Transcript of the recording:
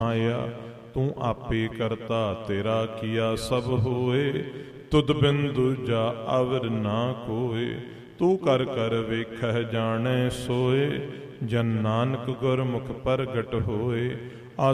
ਆਇਆ ਤੂੰ ਆਪੇ ਕਰਤਾ ਤੇਰਾ ਕੀਆ ਸਭ ਹੋਏ, ਤੁਧ ਬਿਨ ਦੂਜਾ ਅਵਰ ਨਾ ਕੋਏ। ਤੂੰ ਕਰ ਕਰ ਵੇਖਹਿ ਜਾਣੈ ਸੋਏ, ਜਨ ਨਾਨਕ ਗੁਰਮੁਖ ਪ੍ਰਗਟ ਹੋਏ।